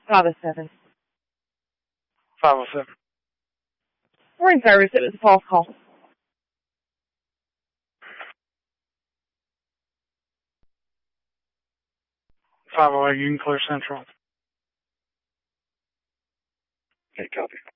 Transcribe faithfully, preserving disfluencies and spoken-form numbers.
five oh seven. five oh seven. Morning service, it was a false call. five oh eight, you can clear Central. Okay, copy.